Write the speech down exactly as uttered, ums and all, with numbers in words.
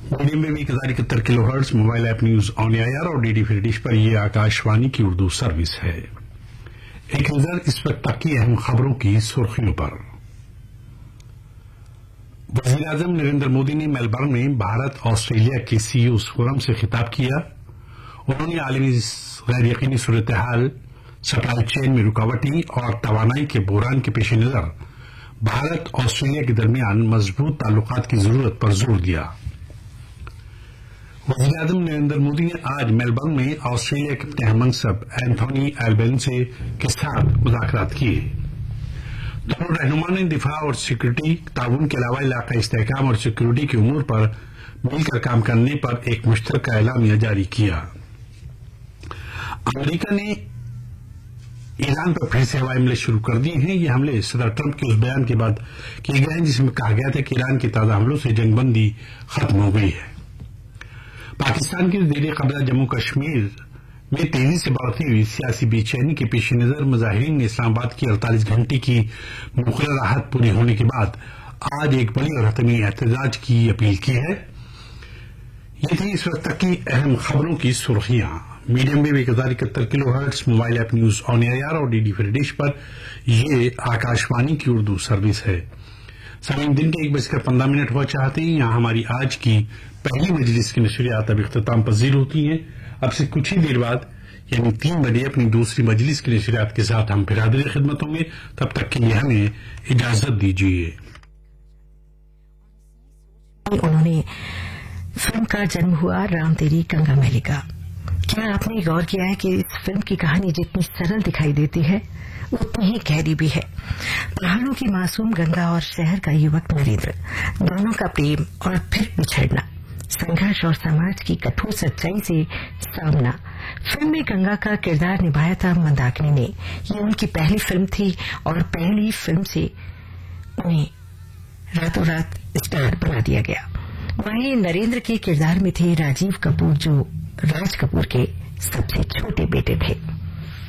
Medium में भी एक हजार इकहत्तर kilo hertz mobile app news on air और डीडी फ्री डिश पर यह आकाशवाणी की उर्दू सर्विस है। एक नजर इस वक्त तक की अहम खबरों की सुर्खियों पर। वजीर आजम नरेंद्र मोदी ने मेलबर्न में भारत ऑस्ट्रेलिया के सीईओ फोरम से खिताब किया। उन्होंने आलमी गैर यकीनी सूरत हाल, सप्लाई चेन में रुकावटें और तवानाई के बहरान के पेश नजर भारत ऑस्ट्रेलिया के दरमियान मजबूत ताल्लुकात की जरूरत पर जोर दिया। वजीर आजम नरेंद्र मोदी ने आज मेलबर्न में ऑस्ट्रेलिया के तह मनसब एंथोनी एल्बेनिसे के साथ मुज़ाकरात किए। दोनों रहनुमा ने दिफा और सिक्योरिटी ताउन के अलावा इलाका इस्तेहकाम और सिक्योरिटी के उमूर पर मिलकर काम करने पर एक मुश्तरका एलामिया जारी किया। अमरीका ने ईरान पर फिर से हवाई हमले शुरू कर दिए हैं। ये हमले सदर ट्रंप के उस बयान के बाद किए गए हैं जिसमें कहा गया था कि ईरान के ताजा हमलों से जंगबंदी खत्म हो गई है। पाकिस्तान के जेर कब्जा जम्मू कश्मीर में तेजी से बढ़ती हुई सियासी बेचैनी के पेश नजर मुजाहिरीन ने इस्लामाबाद की अड़तालीस घंटे की मुकर्रर राहत पूरी होने के बाद आज एक बड़ी और हतमी एहतजाज की अपील की है। ये थी इस वक्त तक की अहम खबरों की सुर्खियां। मीडियम में एक हजार इकहत्तर kilo hertz mobile app news on air और डीडी फ्री डिश पर यह आकाशवाणी की उर्दू सर्विस है। सामीन दिन के एक बजकर पंद्रह मिनट हुआ चाहते हैं। यहाँ हमारी आज की पहली मजलिस की नशरियात अब इख्तिताम पजीर होती हैं। अब से कुछ ही देर बाद यानी तीन बजे अपनी दूसरी मजलिस की नशरियात के साथ हम फिर हाजिर खिदमत होंगे। तब तक के लिए हमें इजाजत दीजिए। उन्होंने फिल्म का जन्म हुआ राम तेरी गंगा मैली का। क्या आपने गौर किया है कि इस फिल्म की कहानी जितनी सरल दिखाई देती है उतनी ही गहरी भी है। पहाड़ों की मासूम गंगा और शहर का युवक नरेंद्र, दोनों का प्रेम और फिर बिछड़ना, संघर्ष और समाज की कठोर सच्चाई से सामना। फिल्म में गंगा का किरदार निभाया था मंदाकिनी ने। ये उनकी पहली फिल्म थी और पहली फिल्म से उन्हें रातों रात स्टार बना दिया गया। वहीं नरेंद्र के किरदार में थे राजीव कपूर जो राज कपूर के सबसे छोटे बेटे थे।